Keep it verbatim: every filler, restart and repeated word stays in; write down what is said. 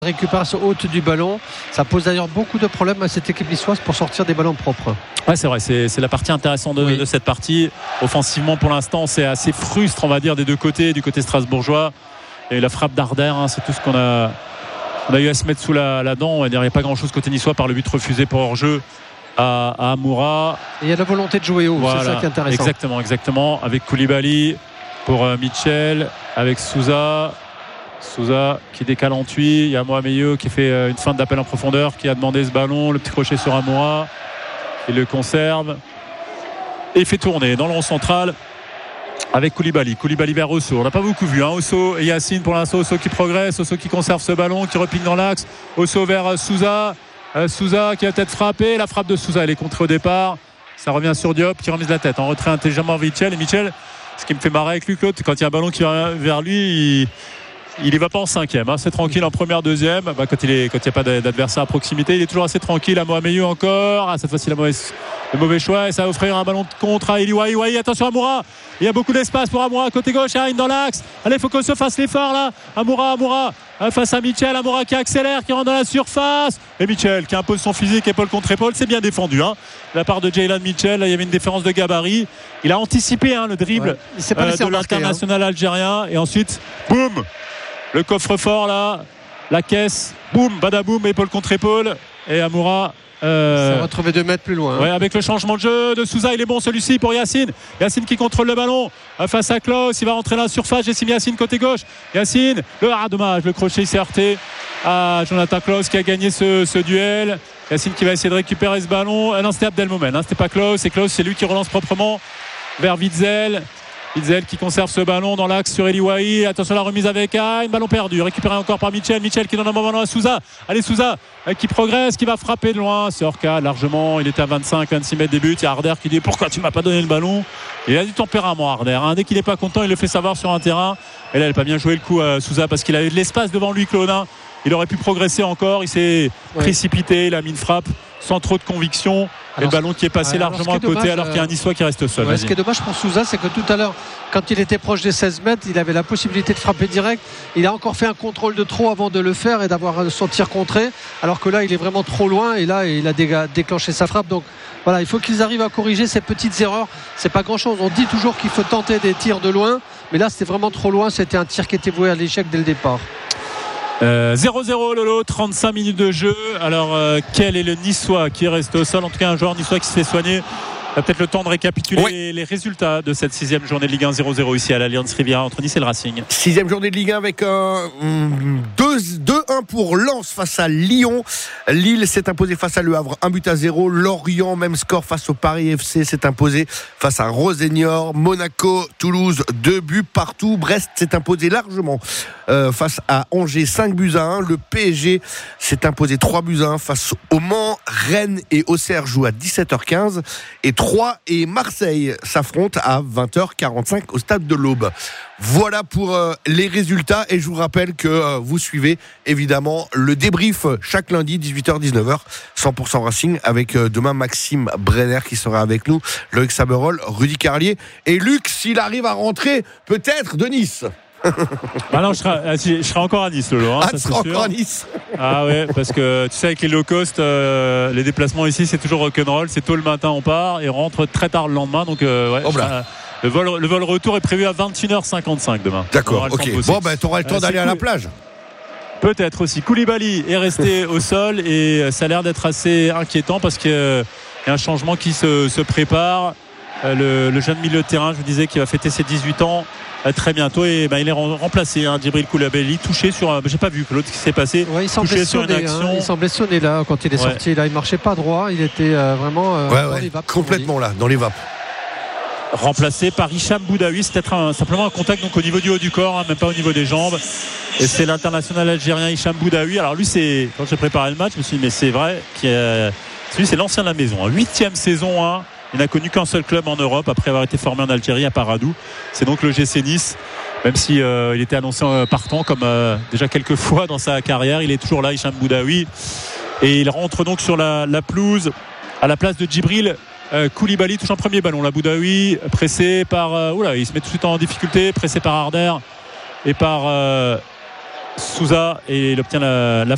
Récupération haute du ballon, ça pose d'ailleurs beaucoup de problèmes à cette équipe niçoise pour sortir des ballons propres. Ouais, c'est vrai, c'est, c'est la partie intéressante de, oui. de cette partie. Offensivement, pour l'instant, c'est assez frustre, on va dire, des deux côtés, du côté strasbourgeois. Et la frappe d'Arder, hein, c'est tout ce qu'on a, on a eu à se mettre sous la, la dent. On va dire, il n'y a pas grand-chose côté niçois par le but refusé pour hors-jeu à, à Amoura. Et il y a la volonté de jouer haut, voilà, c'est ça qui est intéressant. Exactement, exactement. Avec Koulibaly pour euh, Mitchell, avec Souza. Souza qui décale en tuy. Il y a Mohamed qui fait une feinte d'appel en profondeur, qui a demandé ce ballon, le petit crochet sur Amoura, il le conserve et il fait tourner dans le rond central avec Koulibaly. Koulibaly vers Osso, on n'a pas beaucoup vu hein. Osso et Yacine pour l'instant. Osso qui progresse, Osso qui conserve ce ballon, qui repique dans l'axe. Osso vers Souza, euh, Souza qui a peut-être frappé, la frappe de Souza elle est contrée au départ, ça revient sur Diop qui remise la tête en retrait intelligemment Mitchell. Et Mitchell, ce qui me fait marrer avec lui, Claude, quand il y a un ballon qui va vers lui, il il y va pas en cinquième, hein. C'est tranquille en première, deuxième, bah, quand il est, quand il n'y a pas d'adversaire à proximité, il est toujours assez tranquille. À Mohamed encore, ah, cette fois-ci la mauvaise, le mauvais choix, et ça va offrir un ballon de contre à Eli Wahi. Attention Amoura, il y a beaucoup d'espace pour Amoura côté gauche, il arrive dans l'axe, allez, il faut qu'on se fasse l'effort là. Amoura, Amoura face à Mitchell, Amoura qui accélère, qui rentre dans la surface, et Mitchell qui impose son physique épaule contre épaule. C'est bien défendu hein, de la part de Jaylan Mitchell. Là, il y avait une différence de gabarit, il a anticipé hein, le dribble ouais, euh, de l'international hein. algérien, et ensuite boum, le coffre-fort là, la caisse, boum, badaboum, épaule contre épaule, et Amoura euh, s'est retrouvé deux mètres plus loin. Ouais, avec le changement de jeu de Souza, il est bon celui-ci pour Yacine. Yacine qui contrôle le ballon face à Klaus, il va rentrer dans la surface. Jessim Yacine côté gauche. Yacine, le ah dommage, le crochet il s'est heurté à Jonathan Klaus qui a gagné ce, ce duel. Yacine qui va essayer de récupérer ce ballon. Ah non, c'était Abdelmomen, hein, c'était pas Klaus, c'est Klaus, c'est lui qui relance proprement vers Witzel. Witzel qui conserve ce ballon dans l'axe sur Eli Wahi. Attention à la remise avec Aïn, ballon perdu, récupéré encore par Mitchell. Mitchell qui donne un moment à Souza. Allez Souza qui progresse, qui va frapper de loin. C'est Orca largement, il était à vingt-cinq vingt-six mètres des buts. Il y a Arder qui dit pourquoi tu m'as pas donné le ballon. Il a du tempérament Arder hein. Dès qu'il n'est pas content, il le fait savoir sur un terrain. Et là il n'a pas bien joué le coup à Souza parce qu'il avait de l'espace devant lui, Claudin. Il aurait pu progresser encore, il s'est ouais. précipité, il a mis une frappe sans trop de conviction. Et alors, le ballon qui est passé ouais, largement à côté dommage, alors qu'il y a un Niçois qui reste seul. Ouais, ce qui est dommage pour Souza, c'est que tout à l'heure, quand il était proche des seize mètres, il avait la possibilité de frapper direct. Il a encore fait un contrôle de trop avant de le faire et d'avoir son tir contré, alors que là il est vraiment trop loin et là il a déclenché sa frappe. Donc voilà, il faut qu'ils arrivent à corriger ces petites erreurs. C'est pas grand chose, on dit toujours qu'il faut tenter des tirs de loin, mais là c'était vraiment trop loin. C'était un tir qui était voué à l'échec dès le départ. Euh, zéro zéro Lolo, trente-cinq minutes de jeu. Alors euh, quel est le Niçois qui reste au sol? En tout cas un joueur niçois qui se fait soigner. On a peut-être le temps de récapituler oui. les résultats de cette sixième journée de Ligue un. Zéro zéro ici à l'Alliance Riviera entre Nice et le Racing. Sixième journée de Ligue un avec un deux un pour Lens face à Lyon. Lille s'est imposé face à Le Havre, un but à zéro. Lorient, même score face au Paris F C, s'est imposé face à Rosennior. Monaco, Toulouse, deux buts partout. Brest s'est imposé largement euh, face à Angers, cinq buts à un. Le P S G s'est imposé trois buts à un face au Mans. Rennes et Auxerre jouent à dix-sept heures quinze. Et Troyes et Marseille s'affrontent à vingt heures quarante-cinq au stade de l'Aube. Voilà pour euh, les résultats, et je vous rappelle que euh, vous suivez évidemment le débrief chaque lundi dix-huit heures dix-neuf heures cent pour cent Racing avec euh, demain Maxime Brenner qui sera avec nous, Loïc Saberol, Rudy Carlier et Luc s'il arrive à rentrer peut-être de Nice. Ah non, je serai, je serai encore à Nice, Lolo. Hein, ah, ça, tu seras encore à Nice. Ah ouais, parce que tu sais, avec les low cost, euh, les déplacements ici, c'est toujours rock'n'roll. C'est tôt le matin, on part et on rentre très tard le lendemain. Donc, euh, ouais, oh serai, le, vol, le vol retour est prévu à vingt et une heures cinquante-cinq demain. D'accord, ok. Bon, ben, tu auras le temps euh, d'aller à la plage. Peut-être aussi. Koulibaly est resté au sol et ça a l'air d'être assez inquiétant parce qu'il y a un changement qui se, se prépare. Le, le jeune milieu de terrain, je vous disais, qui va fêter ses dix-huit ans très bientôt, et ben, il est remplacé hein, Djibril Koulibaly, touché sur un, j'ai pas vu l'autre qui s'est passé, ouais, il touché sur une action hein, il semblait sonner là quand il est ouais. sorti là, il marchait pas droit, il était euh, vraiment euh, ouais, dans ouais, les vapes, complètement là dans les vapes, remplacé par Hicham Boudaoui. C'est peut-être un, simplement un contact donc au niveau du haut du corps hein, même pas au niveau des jambes, et c'est l'international algérien Hicham Boudaoui. Alors lui, c'est, quand j'ai préparé le match je me suis dit mais c'est vrai qu'il a, lui c'est l'ancien de la maison, hein. huitième saison hein. Il n'a connu qu'un seul club en Europe après avoir été formé en Algérie à Paradou. C'est donc le G C Nice. Même si euh, il était annoncé euh, partant comme euh, déjà quelques fois dans sa carrière, il est toujours là, Hicham Boudaoui. Et il rentre donc sur la, la pelouse à la place de Djibril euh, Koulibaly. Touche un premier ballon. La Boudaoui pressé par. Euh, oula, il se met tout de suite en difficulté, pressé par Arder et par euh, Souza, et il obtient la, la